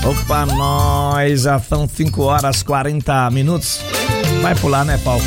Opa, nós já são 5h40. Vai pular, né, Paulo?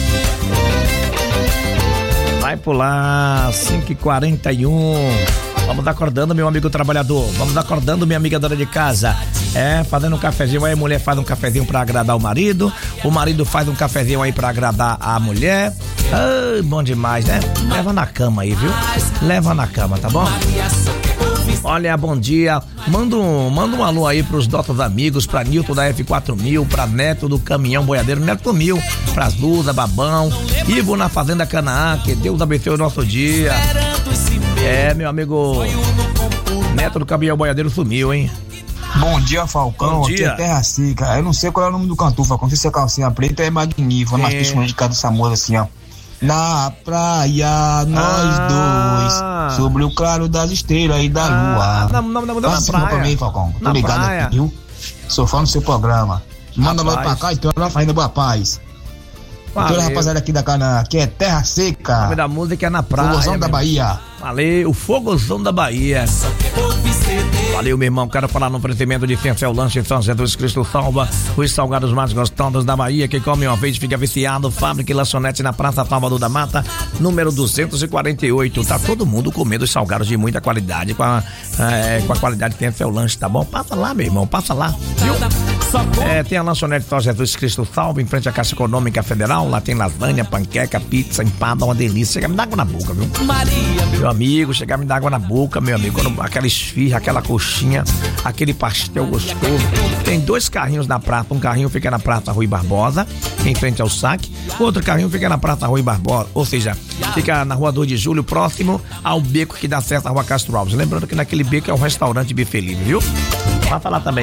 Vai pular, 5h41. Vamos acordando, meu amigo trabalhador. Vamos acordando, minha amiga dona de casa. Fazendo um cafezinho aí, a mulher faz um cafezinho pra agradar o marido faz um cafezinho aí pra agradar a mulher. Bom demais, né? Leva na cama aí, viu? Leva na cama, tá bom? Olha, bom dia. Manda um alô aí pros nossos amigos, pra Nilton da F4000, pra Neto do Caminhão Boiadeiro, Neto 1000, pras Luza, Babão, Ivo na Fazenda Canaã, que Deus abençoe o nosso dia. Meu amigo Neto do Caminhão Boiadeiro sumiu, hein? Bom dia, Falcão. Bom dia. Aqui é Terra Seca. Eu não sei qual é o nome do cantor, Falcão. Não sei se é calcinha preta, é magnífico. Mas deixa de cada Samuel assim, ó. Na praia, nós dois, sobre o claro das estrelas e da lua. Não, na praia. Pra mim, Falcão. Na Tô ligado praia. aqui, viu? Sou fã do seu programa. Manda logo pra cá e tô lá fazendo boa paz. Toda a rapaziada aqui da Canaã, aqui é Terra Seca. O nome da música é Na Praia. Fogozão da Bahia. Valeu, o Fogozão da Bahia. Valeu, meu irmão. Quero falar no oferecimento de Ciência Lanche São Jesus Cristo Salva. Os salgados mais gostosos da Bahia. Quem come uma vez fica viciado. Fábrica e lanchonete na Praça Salvador da Mata, número 248. Tá todo mundo comendo os salgados de muita qualidade. Com a qualidade de Ciência Lanche, tá bom? Passa lá, meu irmão. Passa lá, viu? Tem a lanchonete São Jesus Cristo Salva, em frente à Caixa Econômica Federal. Lá tem lasanha, panqueca, pizza, empada, uma delícia. Chega, me dá água na boca, viu? Meu amigo, chegar me dá água na boca, meu amigo. Aquela esfirra, aquela coxinha, aquele pastel gostoso. Tem 2 carrinhos na praça. Um carrinho fica na Praça Rui Barbosa, em frente ao saque. Outro carrinho fica na Praça Rui Barbosa, ou seja, fica na Rua 2 de Julho, próximo ao beco que dá acesso à Rua Castro Alves. Lembrando que naquele beco é o restaurante Buffet Livre, viu? Vai falar também.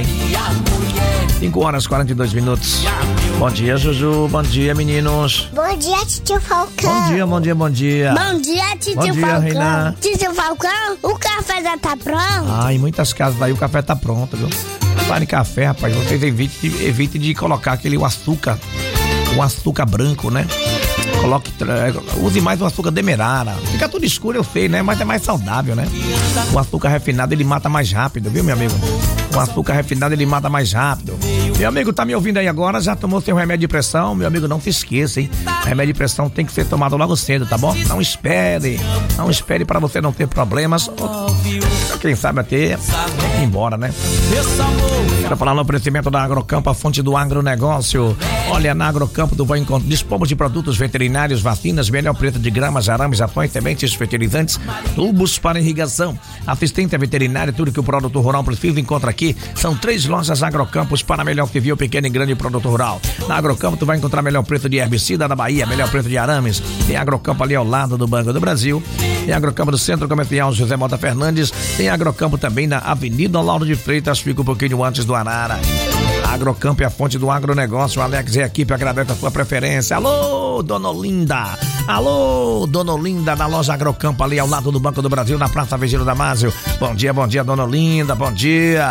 5h42. Bom dia, Juju. Bom dia, meninos. Bom dia, tio Falcão. Bom dia. Bom dia, tio Falcão. Renan. Tio Falcão, o café já tá pronto? Em muitas casas daí o café tá pronto, viu? Fale café, rapaz. Vocês evite de colocar aquele açúcar branco, né? Use mais o açúcar demerara. Fica tudo escuro, eu sei, né? Mas é mais saudável, né? O açúcar refinado, ele mata mais rápido, viu, meu amigo? O açúcar refinado, ele mata mais rápido. Meu amigo, tá me ouvindo aí agora? Já tomou seu remédio de pressão? Meu amigo, não se esqueça, hein? Remédio de pressão tem que ser tomado logo cedo, tá bom? Não espere pra você não ter problemas. Quem sabe até ir embora, né? Quero falar no oferecimento da Agrocampo, a fonte do agronegócio. Olha, na Agrocampo tu vai encontrar dispomos de produtos veterinários, vacinas, melhor preço de gramas, arames, apões, sementes, fertilizantes, tubos para irrigação, assistência veterinária, tudo que o produtor rural precisa encontra aqui. São 3 lojas Agrocampos para melhor civil, pequeno e grande produto rural. Na Agrocampo tu vai encontrar melhor preço de herbicida da Bahia, melhor preço de arames. Tem Agrocampo ali ao lado do Banco do Brasil. Tem Agrocampo do Centro Comercial José Mota Fernandes. Tem Agrocampo também na Avenida Lauro de Freitas, fica um pouquinho antes do Arara. Agrocampo é a fonte do agronegócio. Alex e a equipe agradece a sua preferência. Alô, Dona Olinda. Alô, Dona Olinda, na loja Agrocampo, ali ao lado do Banco do Brasil, na Praça Virgílio Damásio. Bom dia, Dona Olinda. Bom dia.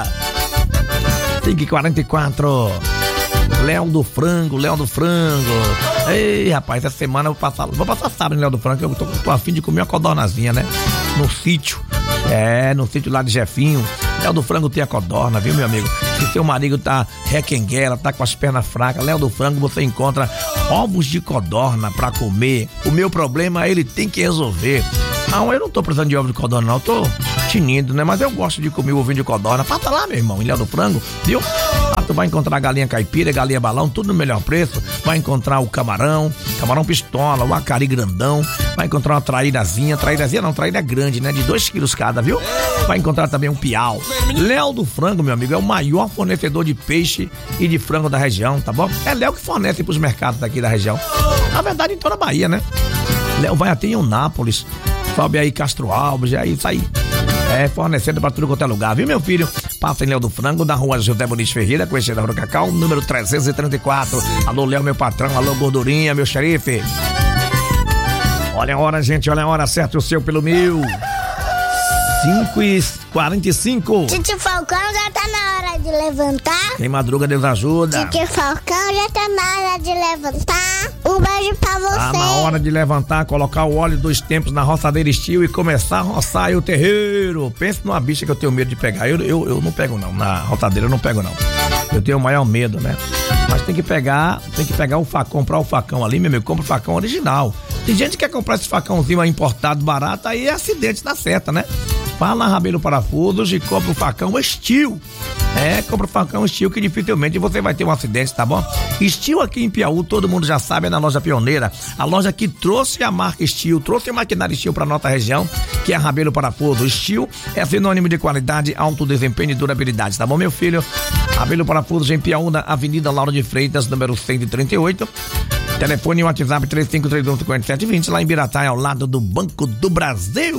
5h44. Léo do Frango. Ei, rapaz, essa semana eu vou passar sábado em Léo do Frango, eu tô a fim de comer uma codornazinha, né? No sítio lá de Jefinho. Léo do Frango tem a codorna, viu, meu amigo? Se seu marido tá requenguela, tá com as pernas fracas, Léo do Frango você encontra ovos de codorna pra comer. O meu problema ele tem que resolver. Não, eu não tô precisando de ovo de codorna, não. Eu tô tinindo, né? Mas eu gosto de comer o ovinho de codorna. Passa lá, meu irmão, em Léo do Frango, viu? Tu vai encontrar galinha caipira, galinha balão, tudo no melhor preço. Vai encontrar o camarão pistola, o acari grandão. Vai encontrar uma traírazinha grande, né? De 2 quilos cada, viu? Vai encontrar também um piau. Léo do Frango, meu amigo, é o maior fornecedor de peixe e de frango da região, tá bom? É Léo que fornece pros mercados daqui da região. Na verdade, em toda a Bahia, né? Léo vai até em Eunápolis, sobe aí Castro Alves, aí isso aí. Fornecendo pra tudo quanto é lugar, viu, meu filho? Passa em Léo do Frango, na rua José Bonis Ferreira, conhecida da Rua Cacau, número 334. Alô, Léo, meu patrão. Alô, gordurinha, meu xerife. Olha a hora, gente, olha a hora. Acerte o seu pelo meu. 5h45. Tio Falcão já tá na hora de levantar. Quem madruga, Deus ajuda. Tio Falcão já tá na hora de levantar. Um beijo pra você. Tá na hora de levantar, colocar o óleo 2 tempos na roçadeira Steel e começar a roçar aí o terreiro. Pensa numa bicha que eu tenho medo de pegar. Eu não pego não, na roçadeira eu não pego não. Eu tenho o maior medo, né? Mas tem que pegar o facão, comprar o facão ali, meu amigo, compra o facão original. Tem gente que quer comprar esse facãozinho importado, barato, aí é acidente na certa, né? Vá lá, Rabelo Parafusos, e compra o facão Steel. Compra o facão Steel, que dificilmente você vai ter um acidente, tá bom? Steel aqui em Piauí, todo mundo já sabe, é na loja pioneira. A loja que trouxe a marca Steel, trouxe a maquinária Steel pra nossa região, que é a Rabelo Parafusos. Steel é sinônimo de qualidade, alto desempenho e durabilidade, tá bom, meu filho? Rabelo Parafusos em Piauí, na Avenida Laura de Freitas, número 138. Telefone e WhatsApp 3531-5720, lá em Biratá, ao lado do Banco do Brasil.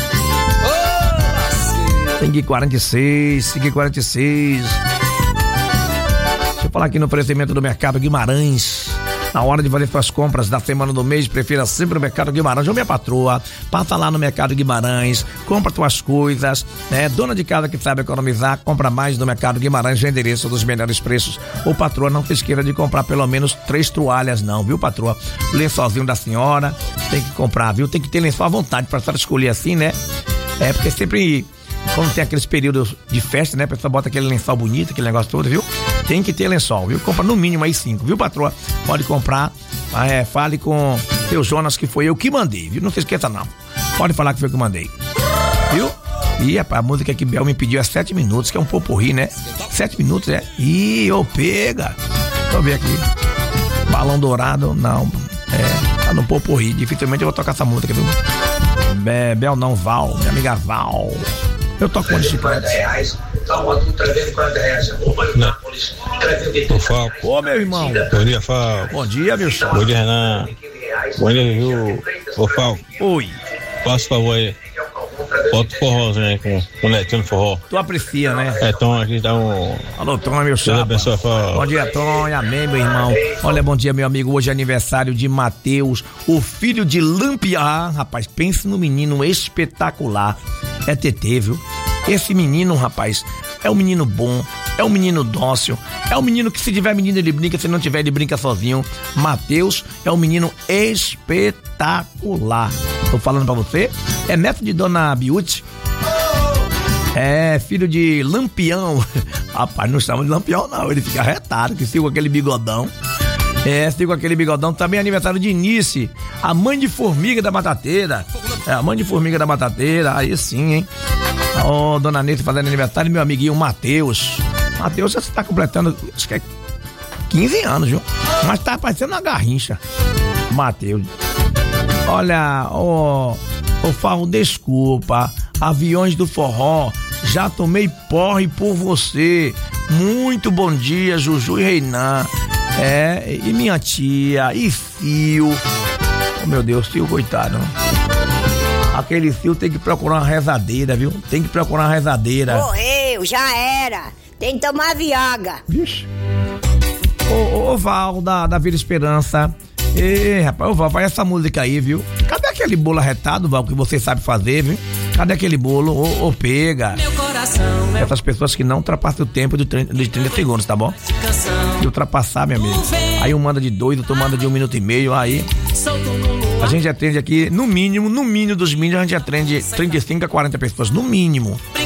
Tem 46. Deixa eu falar aqui no oferecimento do Mercado Guimarães. Na hora de fazer suas compras da semana do mês, prefira sempre o Mercado Guimarães. Ô minha patroa, passa lá no Mercado Guimarães, compra tuas coisas, né? Dona de casa que sabe economizar, compra mais no Mercado Guimarães, o endereço dos melhores preços. Ô patroa, não se esqueça de comprar pelo menos 3 toalhas não, viu patroa? O lençolzinho da senhora, tem que comprar, viu? Tem que ter lençol à vontade pra senhora escolher assim, né? Porque sempre... Quando tem aqueles períodos de festa, né? A pessoa bota aquele lençol bonito, aquele negócio todo, viu? Tem que ter lençol, viu? Compra no mínimo aí 5, viu, patroa? Pode comprar. Fale com seu Jonas, que foi eu que mandei, viu? Não se esqueça, não. Pode falar que foi eu que mandei. Viu? E a música que Bel me pediu é 7 minutos, que é um popurrí, né? 7 minutos, Ih, pega. Deixa eu ver aqui. Balão Dourado, não. Tá no popurrí. Dificilmente eu vou tocar essa música, viu? Bel não, Val. Minha amiga Val. Eu toco com disciplina. Ô, Falco. Ô, meu irmão. Bom dia, Falco. Bom dia, meu chão. Bom dia, Renan. Bom dia, Ju. Ô, Falco. Oi. Faça o favor aí. Bota o forrozinho aí com o Netinho no forró. Tu aprecia, né? Tom, aqui dá um... Alô, Tom, meu chapa. Deus abençoe, Falco. Bom dia, Tom. Amém, meu irmão. Olha, bom dia, meu amigo. Hoje é aniversário de Mateus, o filho de Lampião. Rapaz, pense no menino espetacular. É TT, viu? Esse menino, rapaz, é um menino bom, é um menino dócil, é um menino que se tiver menino ele brinca, se não tiver ele brinca sozinho. Mateus é um menino espetacular. Tô falando pra você, é neto de Dona Biute, é filho de Lampião. Rapaz, não chama de Lampião não, ele fica retado, que siga com aquele bigodão. Siga com aquele bigodão. Também é aniversário de Nice, a mãe de formiga da batateira. A mãe de formiga da batateira, aí sim, hein? Ô, Dona Nice fazendo aniversário, meu amiguinho Mateus. Mateus já está completando, acho que é 15 anos, viu? Mas tá parecendo uma garrincha. Mateus. Olha, ô Favo, desculpa. Aviões do Forró, já tomei porre por você. Muito bom dia, Juju e Reinan. E minha tia, e Fio. Oh, meu Deus, Fio, coitado. Aquele Fio tem que procurar uma rezadeira, viu? Tem que procurar uma rezadeira. Morreu, já era. Tem que tomar Viagra. Vixe. Ô Val, da Vila Esperança. Rapaz, ô Val, vai essa música aí, viu? Cadê aquele bolo arretado, Val, que você sabe fazer, viu? Cadê aquele bolo? Pega. Meu coração, essas pessoas que não ultrapassam o tempo de 30 segundos, tá bom? Se ultrapassar, meu amigo, aí um manda de 2, outro manda de 1 minuto e meio, aí a gente atende aqui, no mínimo dos mínimos, a gente atende 35 a 40 pessoas, no mínimo.